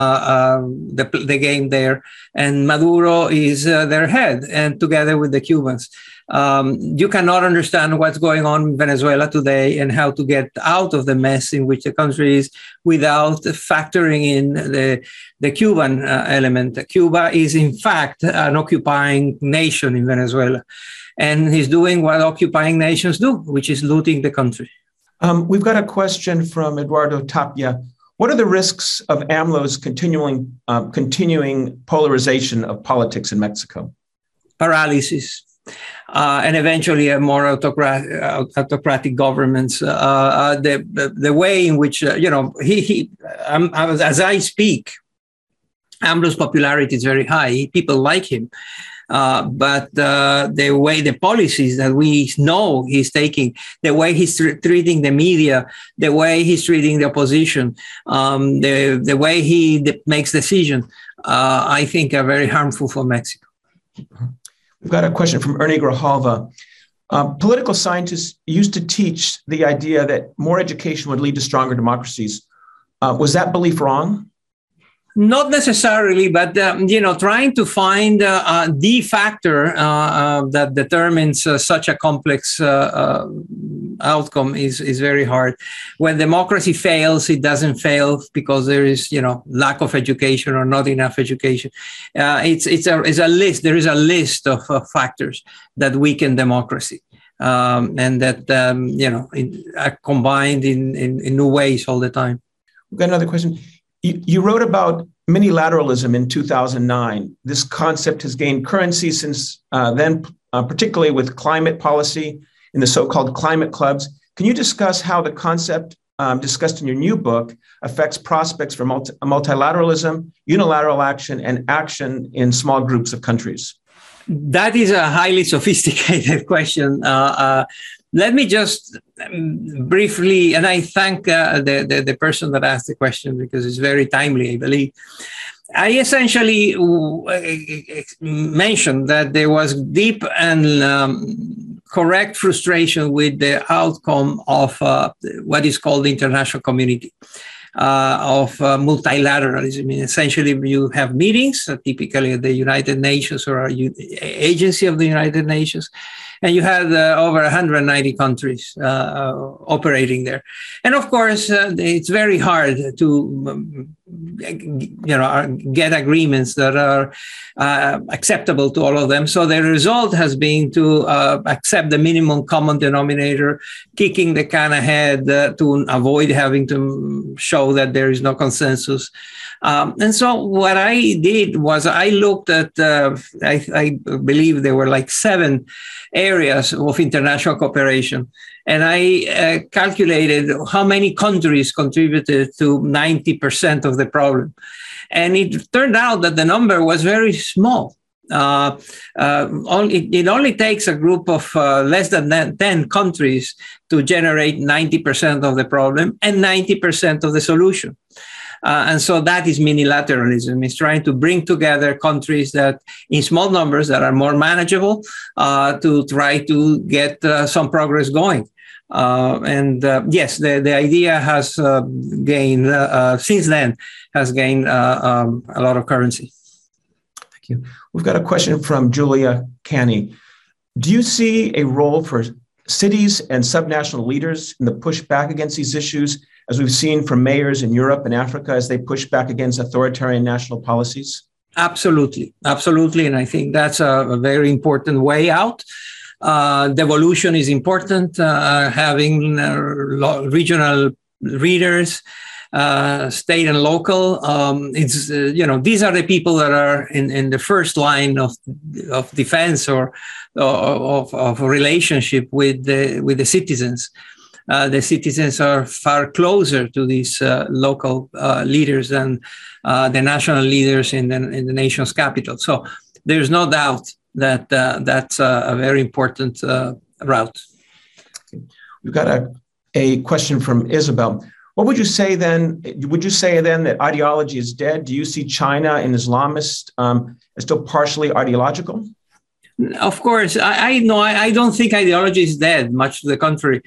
the game there, and Maduro is their head, and together with the Cubans. You cannot understand what's going on in Venezuela today and how to get out of the mess in which the country is without factoring in the Cuban element. Cuba is, in fact, an occupying nation in Venezuela, and he's doing what occupying nations do, which is looting the country. We've got a question from Eduardo Tapia. What are the risks of AMLO's continuing polarization of politics in Mexico? Paralysis. And eventually a more autocratic governments. The way in which, as I speak, AMLO's popularity is very high. People like him. But the policies that we know he's taking, the way he's treating the media, the way he's treating the opposition, the way he makes decisions, I think are very harmful for Mexico. We've got a question from Ernie Grijalva. Political scientists used to teach the idea that more education would lead to stronger democracies. Was that belief wrong? Not necessarily, but trying to find the factor that determines such a complex outcome is very hard. When democracy fails, it doesn't fail because there is lack of education or not enough education. It's a list. There is a list of factors that weaken democracy. And that are combined in new ways all the time. We've got another question. You wrote about minilateralism in 2009. This concept has gained currency since then, particularly with climate policy in the so-called climate clubs. Can you discuss how the concept discussed in your new book affects prospects for multilateralism, unilateral action, and action in small groups of countries? That is a highly sophisticated question. Let me just briefly, and I thank the person that asked the question because it's very timely, I believe. I essentially mentioned that there was deep and correct frustration with the outcome of what is called the international community of multilateralism. Essentially, you have meetings, typically at the United Nations or agency of the United Nations, and you had over 190 countries operating there. And of course, it's very hard to get agreements that are acceptable to all of them. So the result has been to accept the minimum common denominator, kicking the can ahead to avoid having to show that there is no consensus. And so what I did was I looked at, I believe there were like 7 areas of international cooperation. And I calculated how many countries contributed to 90% of the problem. And it turned out that the number was very small. It only takes a group of less than 10 countries to generate 90% of the problem and 90% of the solution. And so that is minilateralism. It's trying to bring together countries that in small numbers that are more manageable to try to get some progress going. Yes, the idea has gained, since then, has gained a lot of currency. Thank you. We've got a question from Julia Canny. Do you see a role for cities and subnational leaders in the push back against these issues, as we've seen from mayors in Europe and Africa as they push back against authoritarian national policies? Absolutely. Absolutely. And I think that's a very important way out. Devolution is important, having regional leaders, state and local. These are the people that are in the first line of defense or of a relationship with the citizens. The citizens are far closer to these local leaders than the national leaders in the nation's capital. So there's no doubt that that's a very important route. We've got a question from Isabel. What would you say then? Would you say then that ideology is dead? Do you see China and Islamists as still partially ideological? Of course, I don't think ideology is dead. Much to the contrary,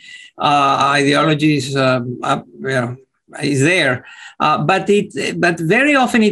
ideology is there, but very often it